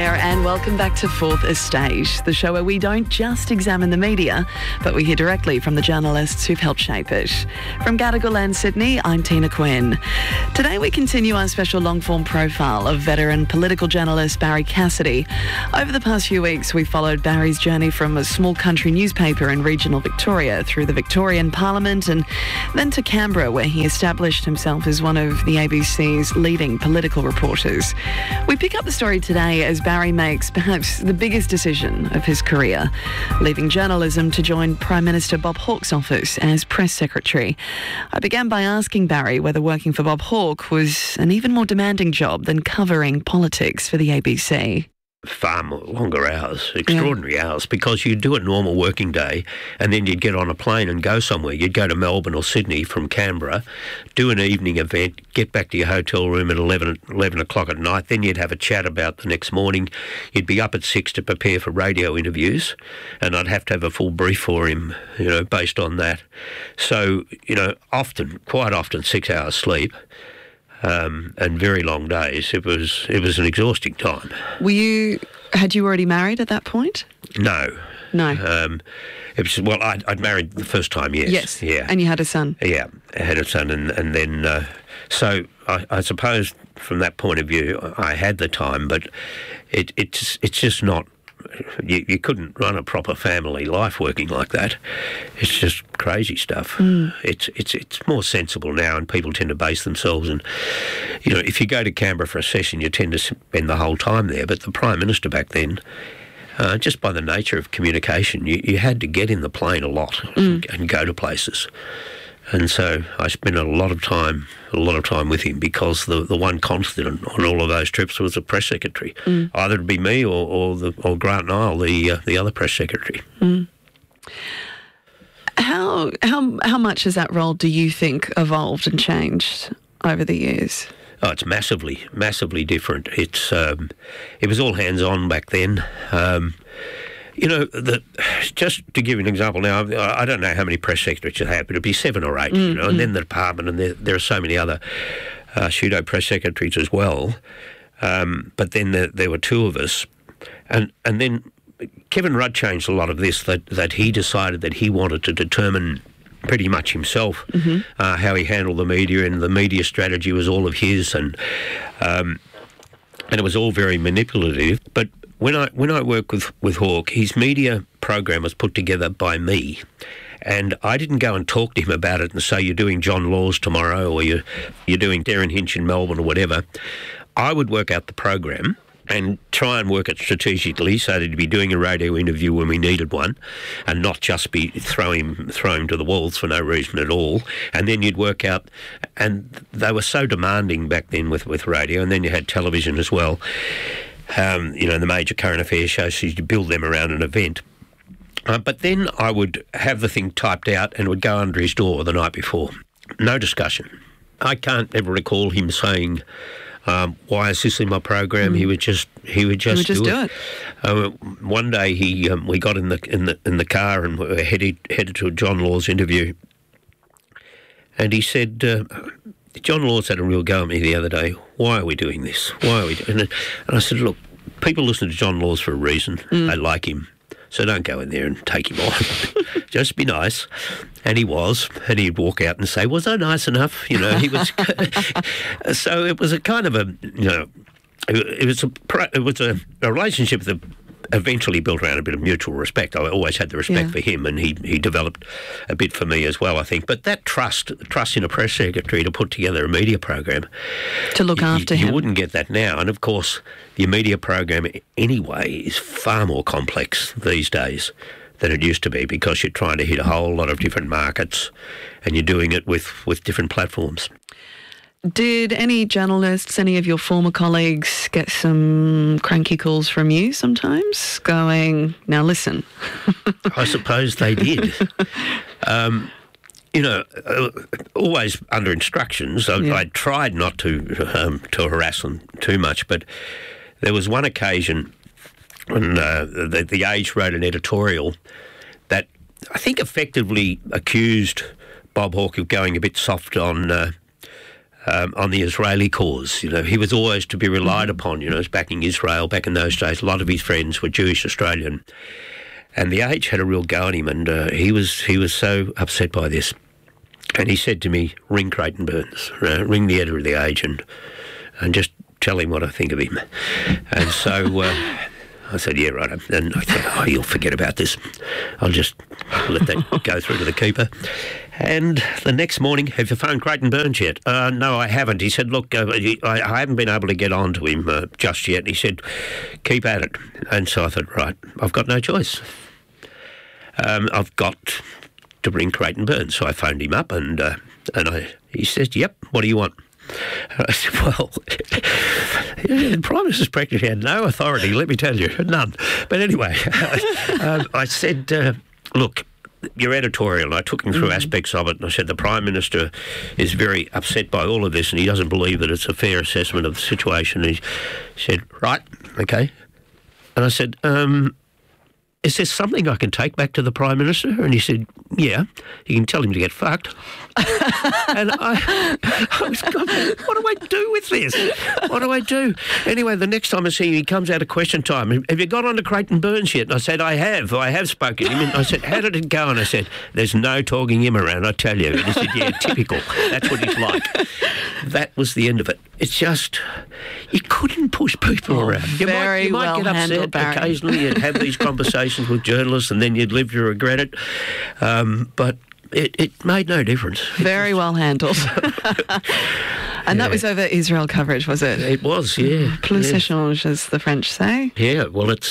there, and welcome back to Fourth Estate, the show where we don't just examine the media, but we hear directly from the journalists who've helped shape it. From Gadigal and Sydney, I'm Tina Quinn. Today we continue our special long-form profile of veteran political journalist Barry Cassidy. Over the past few weeks, we followed Barry's journey from a small country newspaper in regional Victoria through the Victorian Parliament and then to Canberra, where he established himself as one of the ABC's leading political reporters. We pick up the story today as Barry makes perhaps the biggest decision of his career, leaving journalism to join Prime Minister Bob Hawke's office as press secretary. I began by asking Barry whether working for Bob Hawke was an even more demanding job than covering politics for the ABC. Far longer hours, extraordinary hours, because you'd do a normal working day and then you'd get on a plane and go somewhere. You'd go to Melbourne or Sydney from Canberra, do an evening event, get back to your hotel room at 11 o'clock at night, then you'd have a chat about the next morning. You'd be up at 6 to prepare for radio interviews, and I'd have to have a full brief for him, based on that. So, quite often 6 hours sleep. And very long days. It was an exhausting time. Had you already married at that point? No. It was, I'd married the first time, yes. Yes, yeah. And you had a son? Yeah, I had a son, and then, so I suppose from that point of view, I had the time, but it's just not. You couldn't run a proper family life working like that. It's just crazy stuff. It's more sensible now, and people tend to base themselves. And if you go to Canberra for a session, you tend to spend the whole time there. But the Prime Minister back then, just by the nature of communication, you had to get in the plane a lot and go to places. And so I spent a lot of time with him, because the one constant on all of those trips was the press secretary. Either it'd be me or Grant Nile, the other press secretary. How much has that role, do you think, evolved and changed over the years? Oh, it's massively different. It was all hands on back then. Just to give you an example now, I don't know how many press secretaries you have, but it'd be 7 or 8, and then the department, and there are so many other pseudo press secretaries as well. But then there were 2 of us, and then Kevin Rudd changed a lot of this, that he decided that he wanted to determine pretty much himself how he handled the media, and the media strategy was all of his, and it was all very manipulative. But when I worked with Hawke, his media program was put together by me, and I didn't go and talk to him about it and say, you're doing John Laws tomorrow, or you're doing Darren Hinch in Melbourne, or whatever. I would work out the program and try and work it strategically so that he'd be doing a radio interview when we needed one, and not just be throw him to the walls for no reason at all. And then you'd work out, and they were so demanding back then with radio, and then you had television as well. The major current affairs shows, so you build them around an event. But then I would have the thing typed out and would go under his door the night before. No discussion. I can't ever recall him saying, why is this in my program? He would just do it. One day we got in the car and we were headed to a John Laws interview, and he said, John Laws had a real go at me the other day. Why are we doing this? Why are we doing it? And I said, look, people listen to John Laws for a reason. They like him. So don't go in there and take him on. Just be nice. And he was. And he'd walk out and say, was I nice enough? He was. So it was a kind of it was a relationship that eventually built around a bit of mutual respect. I always had the respect for him, and he developed a bit for me as well, I think. But that trust in a press secretary to put together a media program, to look after him, you wouldn't get that now. And of course, the media program anyway is far more complex these days than it used to be, because you're trying to hit a whole lot of different markets, and you're doing it with different platforms. Did any journalists, any of your former colleagues, get some cranky calls from you sometimes going, now listen? I suppose they did. Always under instructions. I tried not to harass them too much, but there was one occasion when the Age wrote an editorial that I think effectively accused Bob Hawke of going a bit soft on on the Israeli cause. He was always to be relied upon, as backing Israel. Back in those days, a lot of his friends were Jewish Australian. And the Age had a real go at him, and he was so upset by this. And he said to me, ring Creighton Burns, ring the editor of the Age and just tell him what I think of him. And so I said, yeah, right. And I thought, you'll forget about this. I'll just let that go through to the keeper. And the next morning, have you phoned Creighton Burns yet? No, I haven't. He said, look, I haven't been able to get on to him just yet. He said, keep at it. And so I thought, right, I've got no choice. I've got to bring Creighton Burns. So I phoned him up and he said, yep, what do you want? I said, well, the Prime Minister's practically had no authority, let me tell you, none. But anyway, I said, look, your editorial, and I took him through aspects of it, and I said the Prime Minister is very upset by all of this and he doesn't believe that it's a fair assessment of the situation. And he said, right, okay. And I said, is there something I can take back to the Prime Minister? And he said, yeah, you can tell him to get fucked. And I was going, what do I do with this? What do I do? Anyway, the next time I see him, he comes out of question time. Have you got on to Creighton Burns yet? And I said, I have spoken to him. And I said, how did it go? And I said, there's no talking him around, I tell you. And he said, yeah, typical. That's what he's like. That was the end of it. It's just, you couldn't push people around. You might well get upset handled, Barry. occasionally. You'd have these conversations with journalists and then you'd live to regret it. But it made no difference. Very well handled. And that was over Israel coverage, was it? It was, yeah. Plus échange, as the French say. Yeah, well, it's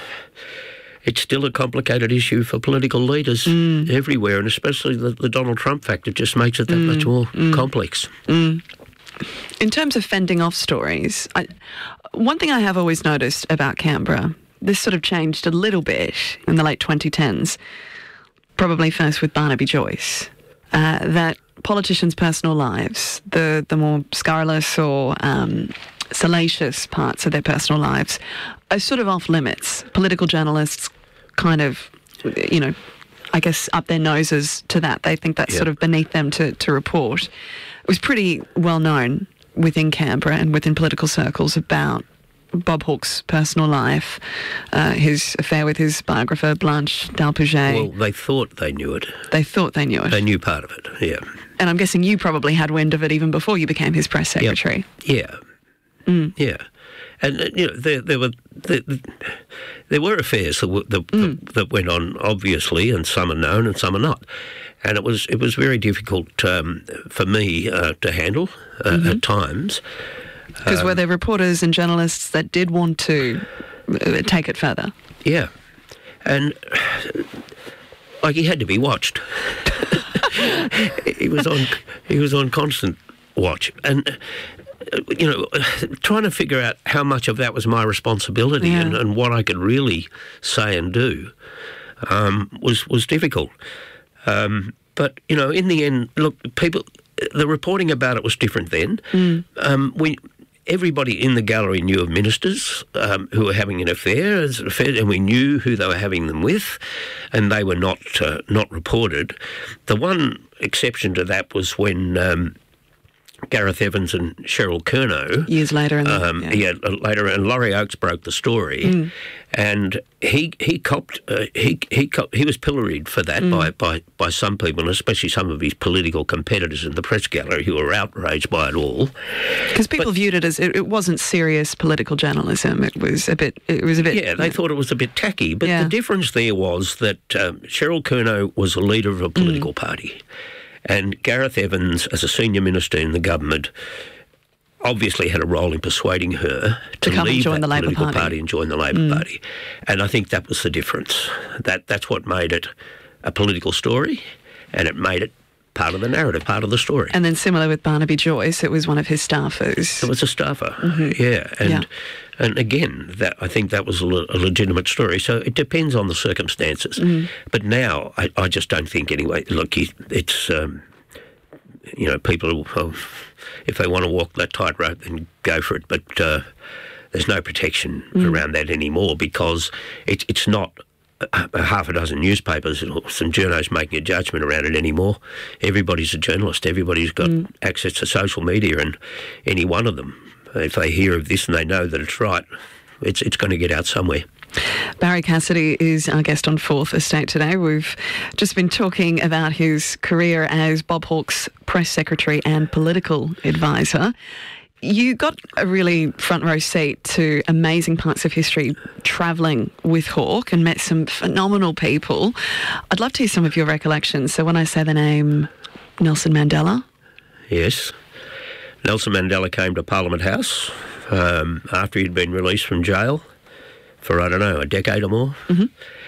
still a complicated issue for political leaders everywhere, and especially the Donald Trump factor just makes it that much more complex. In terms of fending off stories, one thing I have always noticed about Canberra, this sort of changed a little bit in the late 2010s, probably first with Barnaby Joyce, that politicians' personal lives, the more scurrilous or salacious parts of their personal lives, are sort of off limits. Political journalists kind of, I guess up their noses to that. They think that's sort of beneath them to report. It was pretty well known within Canberra and within political circles about Bob Hawke's personal life, his affair with his biographer, Blanche Dalpouget. Well, they thought they knew it. They thought they knew it. They knew part of it, yeah. And I'm guessing you probably had wind of it even before you became his press secretary. Yep. Yeah. Yeah. And, there were affairs that went on, obviously, and some are known and some are not. And it was very difficult for me to handle at times. Because were there reporters and journalists that did want to take it further? Yeah. And, he had to be watched. He was on constant watch. And, trying to figure out how much of that was my responsibility and what I could really say and do was difficult. But, in the end, look, the reporting about it was different then. Everybody in the gallery knew of ministers who were having an affair, and we knew who they were having them with, and they were not reported. The one exception to that was when Gareth Evans and Cheryl Curnow years later, later, and Laurie Oakes broke the story, and he copped. He was pilloried for that by some people, and especially some of his political competitors in the press gallery who were outraged by it all. Because people viewed it as it wasn't serious political journalism. It was a bit. Yeah, they thought it was a bit tacky. But the difference there was that Cheryl Curnow was a leader of a political party. And Gareth Evans, as a senior minister in the government, obviously had a role in persuading her to come leave and join that the Labor political Party. party and join the Labor Party. And I think that was the difference. That's what made it a political story, and it made it part of the narrative, part of the story. And then similar with Barnaby Joyce, it was one of his staffers. It was a staffer, And again, I think that was a legitimate story. So it depends on the circumstances. But now, I just don't think anyway. Look, it's people, if they want to walk that tightrope, then go for it. But there's no protection around that anymore because it's not half a dozen newspapers or some journos making a judgment around it anymore. Everybody's a journalist. Everybody's got access to social media, and any one of them, if they hear of this and they know that it's right, it's going to get out somewhere. Barry Cassidy is our guest on Fourth Estate today. We've just been talking about his career as Bob Hawke's press secretary and political advisor. You got a really front row seat to amazing parts of history travelling with Hawke and met some phenomenal people. I'd love to hear some of your recollections. So when I say the name Nelson Mandela. Yes. Nelson Mandela came to Parliament House after he'd been released from jail for, I don't know, a decade or more. Mm-hmm.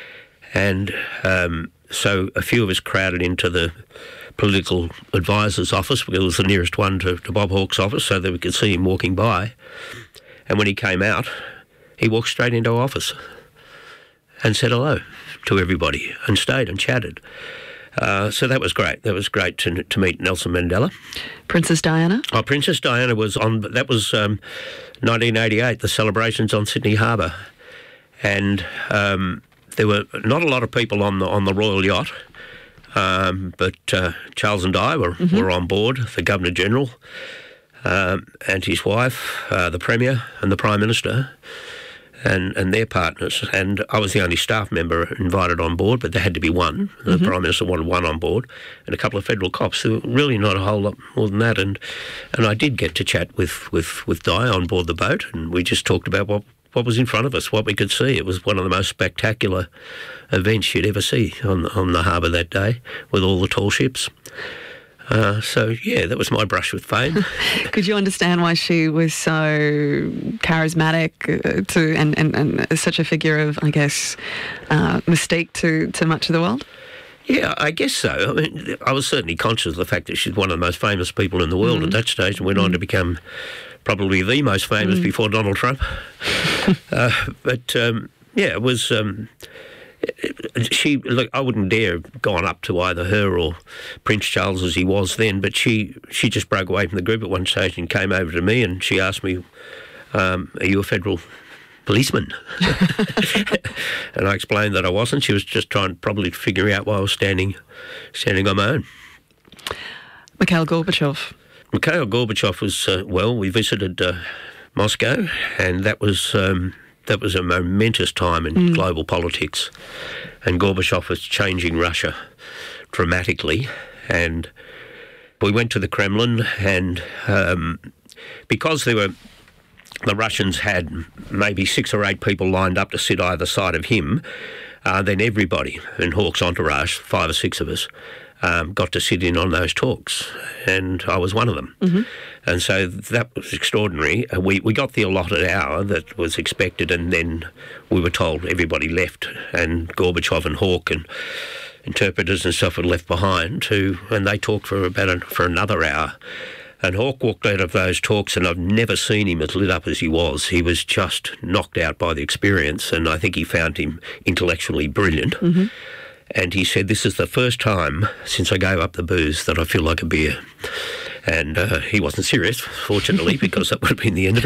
And so a few of us crowded into the political advisor's office, because it was the nearest one to Bob Hawke's office, so that we could see him walking by. And when he came out, he walked straight into our office and said hello to everybody and stayed and chatted. So that was great. That was great to meet Nelson Mandela. Princess Diana? Oh, Princess Diana was on, that was 1988, the celebrations on Sydney Harbour. And there were not a lot of people on the Royal Yacht, but Charles and Di were on board, the Governor-General and his wife, the Premier and the Prime Minister, and their partners. And I was the only staff member invited on board, but there had to be one. The Prime Minister wanted one on board, and a couple of federal cops. There were really not a whole lot more than that. And I did get to chat with Di on board the boat, and we just talked about what was in front of us, what we could see. It was one of the most spectacular events you'd ever see on the harbour that day, with all the tall ships. So, yeah, that was my brush with fame. Could you understand why she was so charismatic and such a figure of, I guess, mystique to much of the world? Yeah, I guess so. I mean, I was certainly conscious of the fact that she's one of the most famous people in the world at that stage, and went on to become probably the most famous before Donald Trump. Yeah, it was... Look, I wouldn't dare have gone up to either her or Prince Charles as he was then, but she just broke away from the group at one stage and came over to me, and she asked me, are you a federal policeman? And I explained that I wasn't. She was just trying probably to figure out why I was standing on my own. Mikhail Gorbachev. Mikhail Gorbachev was, we visited Moscow, and that was a momentous time in global politics, and Gorbachev was changing Russia dramatically. And we went to the Kremlin, and because the Russians had maybe 6 or 8 people lined up to sit either side of him, then everybody in Hawke's entourage, 5 or 6 of us, got to sit in on those talks, and I was one of them. And so that was extraordinary. We got the allotted hour that was expected, and then we were told everybody left, and Gorbachev and Hawke and interpreters and stuff were left behind and they talked for another hour. And Hawke walked out of those talks, and I've never seen him as lit up as he was. He was just knocked out by the experience, and I think he found him intellectually brilliant. And he said, this is the first time since I gave up the booze that I feel like a beer. And he wasn't serious, fortunately, because that would have been the end of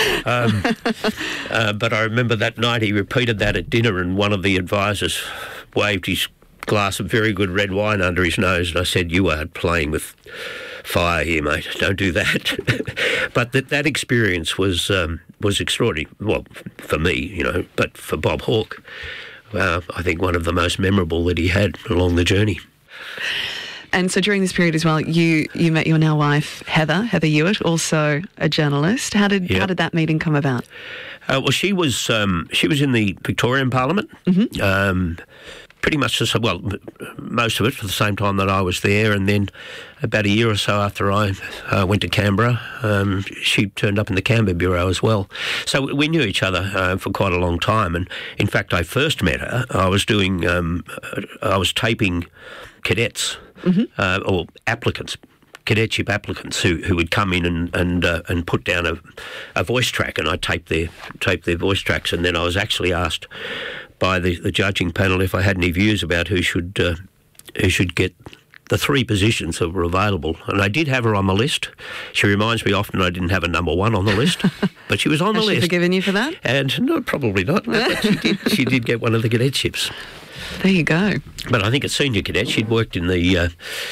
it. But I remember that night he repeated that at dinner, and one of the advisors waved his glass of very good red wine under his nose, and I said, you are playing with fire here, mate. Don't do that. But that experience was extraordinary. Well, for me, but for Bob Hawke, I think one of the most memorable that he had along the journey. And so during this period as well, you met your now wife, Heather Hewitt, also a journalist. How did that meeting come about? Well, she was in the Victorian Parliament. Pretty much most of it for the same time that I was there, and then about a year or so after I went to Canberra, she turned up in the Canberra Bureau as well. So we knew each other for quite a long time, and in fact I first met her. I was taping cadets or applicants, cadetship applicants who would come in and put down a voice track, and I taped their voice tracks, and then I was actually asked by the judging panel if I had any views about who should get the three positions that were available. And I did have her on the list. She reminds me often I didn't have a number one on the list, but she was on the list. Has she forgiven you for that? And no, probably not. But she did get one of the cadetships. There you go. But I think as senior cadet, she'd worked in the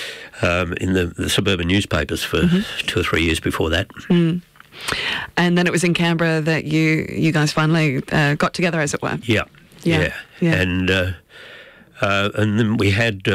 suburban newspapers for 2 or 3 years before that. Mm. And then it was in Canberra that you guys finally got together, as it were. Yeah. And then we had.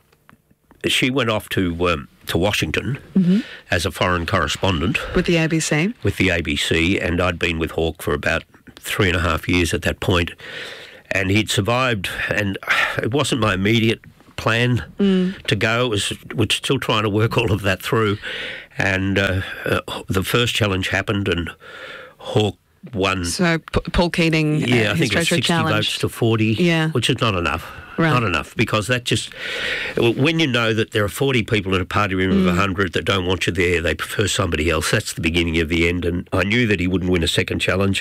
She went off to Washington as a foreign correspondent with the ABC. With the ABC, and I'd been with Hawke for about 3.5 years at that point, and he'd survived. And it wasn't my immediate plan to go. We're still trying to work all of that through, and the first challenge happened, and Hawke won. So Paul Keating, I think it was 60 challenge. votes to 40, which is not enough. Right. Not enough, because that just, when you know that there are 40 people in a party room of 100 that don't want you there, they prefer somebody else, that's the beginning of the end. And I knew that he wouldn't win a second challenge.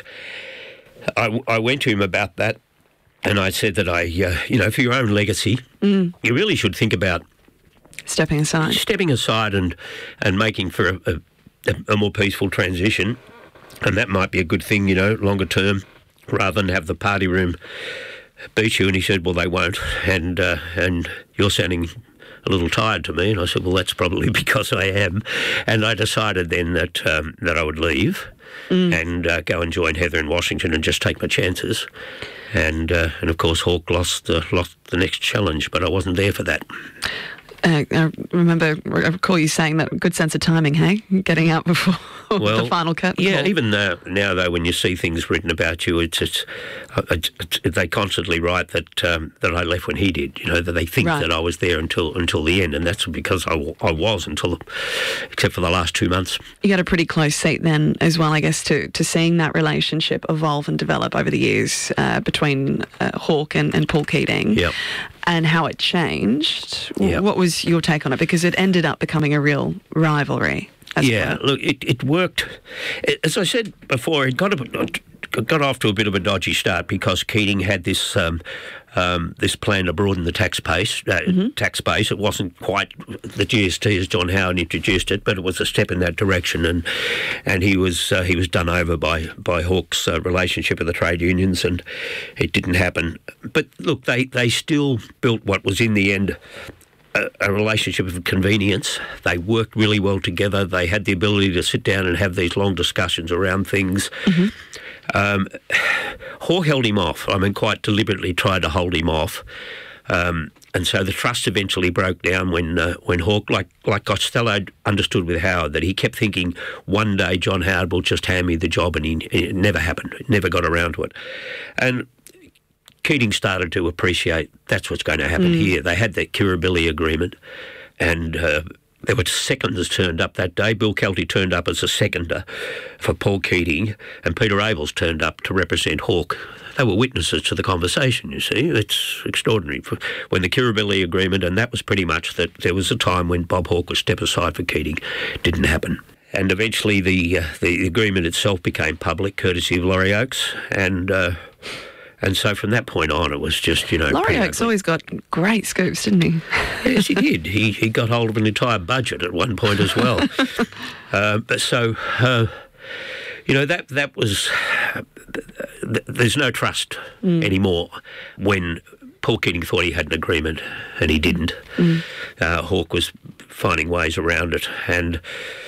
I went to him about that, and I said that for your own legacy, you really should think about stepping aside and making for a more peaceful transition. And that might be a good thing, longer term, rather than have the party room beat you. And he said, well, they won't, and you're sounding a little tired to me. And I said, well, that's probably because I am. And I decided then that I would leave and go and join Heather in Washington and just take my chances. And of course, Hawke lost the next challenge, but I wasn't there for that. I recall you saying that good sense of timing, hey? Getting out before the final cut. Yeah, even now though, when you see things written about you, they constantly write that I left when he did. That they think that I was there until the end, and that's because I was except for the last 2 months. You got a pretty close seat then as well, I guess, to seeing that relationship evolve and develop over the years between Hawke and Paul Keating. Yep. And how it changed. Yep. What was your take on it? Because it ended up becoming a real rivalry. Look, it worked. As I said before, it got off to a bit of a dodgy start because Keating had this plan to broaden the tax base. It wasn't quite the GST as John Howard introduced it, but it was a step in that direction. And he was done over by Hawke's relationship with the trade unions, and it didn't happen. But look, they still built what was in the end a relationship of convenience. They worked really well together. They had the ability to sit down and have these long discussions around things. Hawke held him off. Quite deliberately tried to hold him off. And so the trust eventually broke down when Hawke, like Costello understood with Howard, that he kept thinking one day John Howard will just hand me the job, and it never happened. It never got around to it. And Keating started to appreciate that's what's going to happen here. They had that Kirribilli agreement, and there were seconds turned up that day. Bill Kelty turned up as a seconder for Paul Keating, and Peter Abels turned up to represent Hawke. They were witnesses to the conversation, you see. It's extraordinary. When the Kirribilli agreement, and that was pretty much that there was a time when Bob Hawke was step aside for Keating, didn't happen. And eventually the agreement itself became public, courtesy of Laurie Oakes, and so from that point on, it was just, Laurie Oakes always got great scoops, didn't he? Yes, he did. He got hold of an entire budget at one point as well. But so, that was... There's no trust anymore when Paul Keating thought he had an agreement and he didn't. Hawke was finding ways around it, and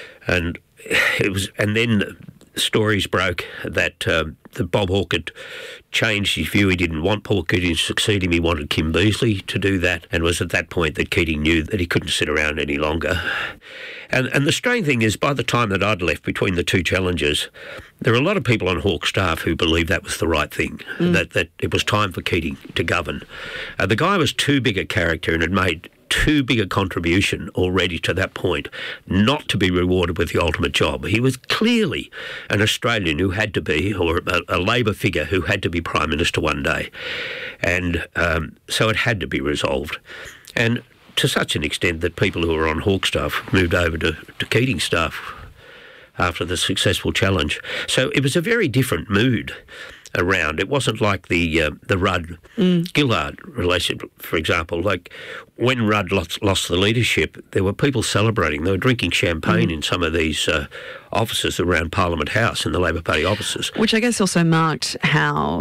then stories broke that Bob Hawke had changed his view. He didn't want Paul Keating to succeed him. He wanted Kim Beazley to do that, and it was at that point that Keating knew that he couldn't sit around any longer. And the strange thing is, by the time that I'd left between the two challenges, there were a lot of people on Hawke's staff who believed that was the right thing, that it was time for Keating to govern. The guy was too big a character and had made too big a contribution already to that point not to be rewarded with the ultimate job. He was clearly an Australian who had to be, or a Labor figure who had to be Prime Minister one day. And so it had to be resolved. And to such an extent that people who were on Hawke staff moved over to Keating staff after the successful challenge. So it was a very different mood. around. It wasn't like the Rudd-Gillard relationship, for example. Like when Rudd lost the leadership, there were people celebrating. They were drinking champagne in some of these offices around Parliament House, in the Labor Party offices. Which I guess also marked how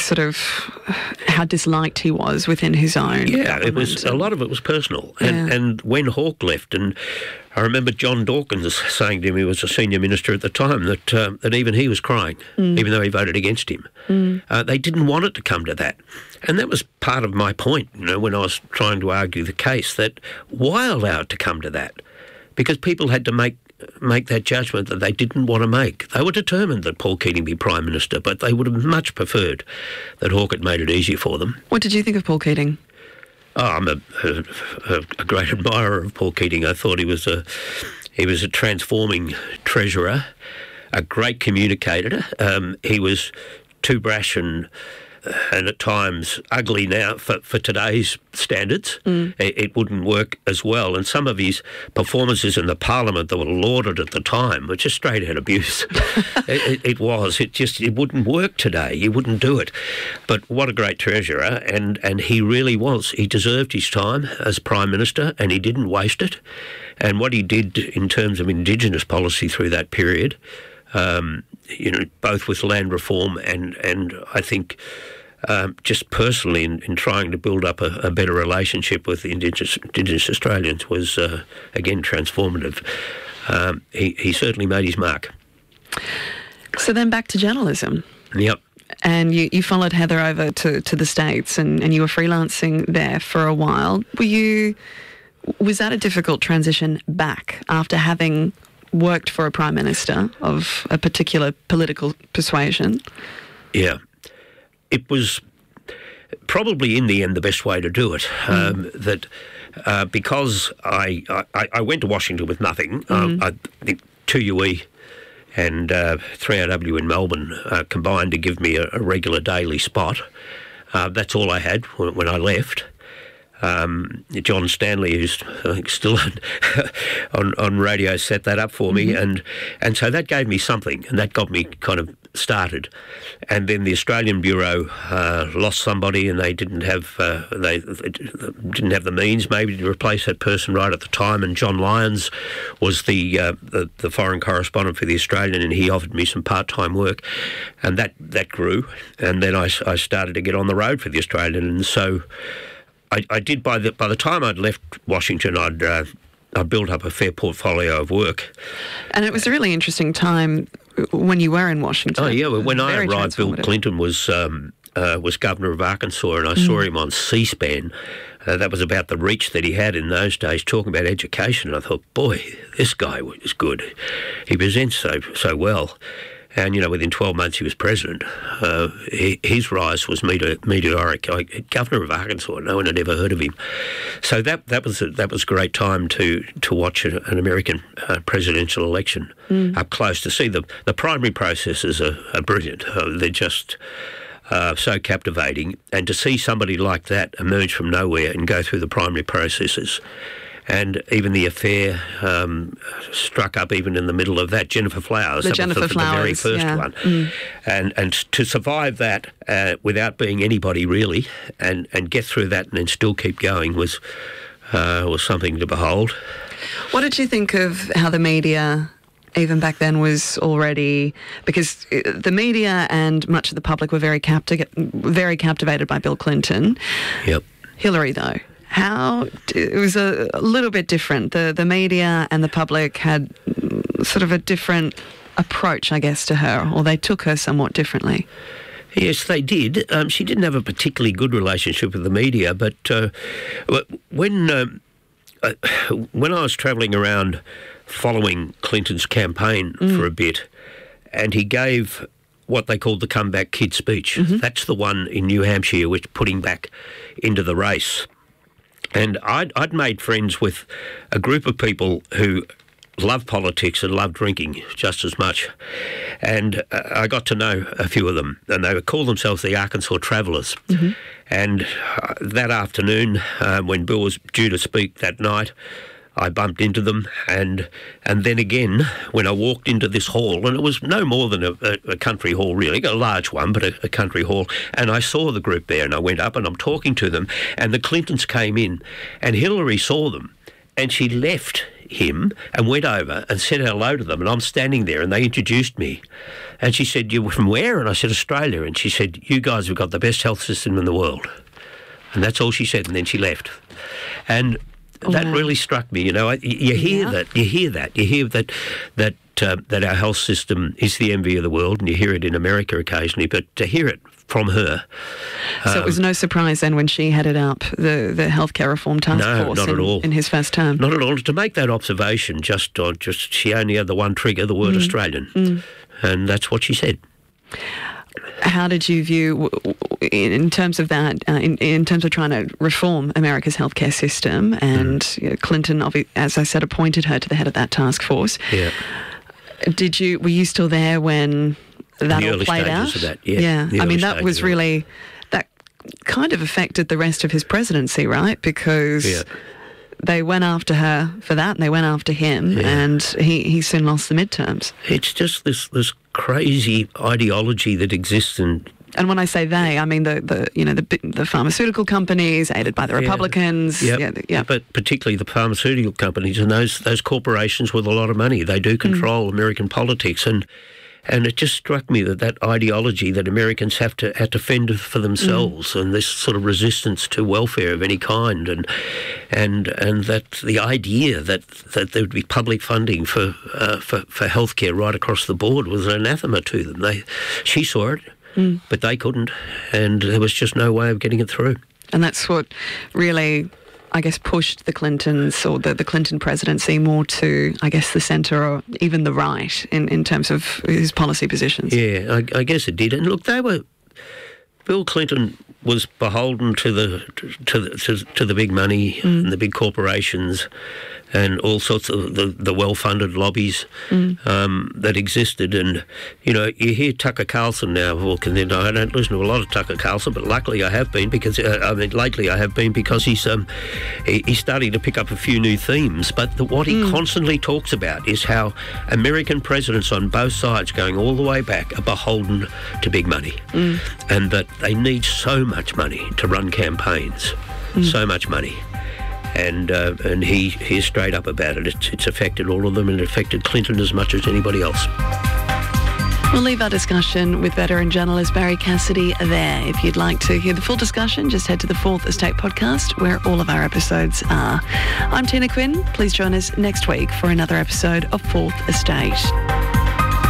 disliked he was within his own government. It was, a lot of it was personal. And when Hawke left, and I remember John Dawkins saying to him, he was a senior minister at the time, that even he was crying, even though he voted against him. They didn't want it to come to that. And that was part of my point, when I was trying to argue the case, that why allow it to come to that? Because people had to make that judgment that they didn't want to make. They were determined that Paul Keating be Prime Minister, but they would have much preferred that Hawke had made it easier for them. What did you think of Paul Keating? Oh, I'm a great admirer of Paul Keating. I thought he was a transforming treasurer, a great communicator. He was too brash and at times ugly now for today's standards. It wouldn't work as well. And some of his performances in the Parliament that were lauded at the time were just straight-out abuse. It was. It wouldn't work today. You wouldn't do it. But what a great treasurer. And he really was. He deserved his time as Prime Minister, and he didn't waste it. And what he did in terms of Indigenous policy through that period, both with land reform and I think just personally in trying to build up a better relationship with the Indigenous Australians was, again, transformative. He certainly made his mark. So then back to journalism. Yep. And you followed Heather over to the States and you were freelancing there for a while. Was that a difficult transition back after having worked for a Prime Minister of a particular political persuasion? Yeah. It was probably in the end the best way to do it. Because I went to Washington with nothing. I think 2UE and 3AW in Melbourne combined to give me a regular daily spot. That's all I had when I left. John Stanley, who's I think still on radio, set that up for me, and so that gave me something, and that got me kind of started. And then the Australian Bureau lost somebody, and they didn't have the means maybe to replace that person right at the time. And John Lyons was the foreign correspondent for the Australian, and he offered me some part-time work, and that grew. And then I started to get on the road for the Australian, and so I did. By the time I'd left Washington, I'd built up a fair portfolio of work. And it was a really interesting time when you were in Washington. Oh yeah, well, when I arrived, Bill Clinton was governor of Arkansas, and I saw him on C-SPAN. That was about the reach that he had in those days, talking about education. And I thought, boy, this guy is good. He presents so well. And, within 12 months he was president. His rise was meteoric. Governor of Arkansas, no one had ever heard of him. So that was a great time to watch an American presidential election up close, to see the primary processes are brilliant. They're just so captivating. And to see somebody like that emerge from nowhere and go through the primary processes. And even the affair struck up even in the middle of that. Jennifer Flowers, the very first one. And to survive that without being anybody really, and get through that and then still keep going was something to behold. What did you think of how the media, even back then, was already, because the media and much of the public were very captivated by Bill Clinton. Yep. Hillary, though, it was a little bit different. The media and the public had sort of a different approach, I guess, to her, or they took her somewhat differently. Yes, they did. She didn't have a particularly good relationship with the media, but when I was travelling around following Clinton's campaign for a bit, and he gave what they called the comeback kid speech. That's the one in New Hampshire which put him back into the race. And I'd made friends with a group of people who loved politics and loved drinking just as much. And I got to know a few of them, and they would call themselves the Arkansas Travellers. And that afternoon, when Bill was due to speak that night, I bumped into them, and then again, when I walked into this hall, and it was no more than a country hall really, a large one, but a country hall, and I saw the group there, and I went up and I'm talking to them, and the Clintons came in, and Hillary saw them, and she left him and went over and said hello to them, and I'm standing there, and they introduced me, and she said, "You were from where?" And I said, "Australia." And she said, "You guys have got the best health system in the world." And that's all she said, and then she left. And that really struck me. You hear that our health system is the envy of the world, and you hear it in America occasionally, but to hear it from her. So it was no surprise then when she headed up the healthcare reform task force not at all. In his first term? Not at all. To make that observation, just she only had the one trigger, the word Australian, and that's what she said. How did you view, in terms of that, in terms of trying to reform America's healthcare system, and Clinton, as I said, appointed her to the head of that task force? Yeah. Were you still there when that all played out? Of that, yeah. I mean, that was really, that kind of affected the rest of his presidency, right? Because they went after her for that, and they went after him, and he soon lost the midterms. It's just this crazy ideology that exists in. And when I say they, I mean the pharmaceutical companies aided by the Republicans. But particularly the pharmaceutical companies and those corporations with a lot of money. They do control American politics, and it just struck me that ideology that Americans have to fend for themselves, and this sort of resistance to welfare of any kind, and that the idea that there would be public funding for healthcare right across the board was an anathema to them. She saw it. But they couldn't, and there was just no way of getting it through. And that's what really, I guess, pushed the Clintons or the Clinton presidency more to, I guess, the centre or even the right in terms of his policy positions. Yeah, I guess it did. And look, Bill Clinton was beholden to the big money and the big corporations and all sorts of the well-funded lobbies that existed. And, you hear Tucker Carlson now walking in. I don't listen to a lot of Tucker Carlson, but luckily I have been because, lately I have been because he's starting to pick up a few new themes. But what he constantly talks about is how American presidents on both sides, going all the way back, are beholden to big money. And that they need so much money to run campaigns, so much money. And he's straight up about it. It's affected all of them, and it affected Clinton as much as anybody else. We'll leave our discussion with veteran journalist Barry Cassidy there. If you'd like to hear the full discussion, just head to the Fourth Estate podcast, where all of our episodes are. I'm Tina Quinn. Please join us next week for another episode of Fourth Estate.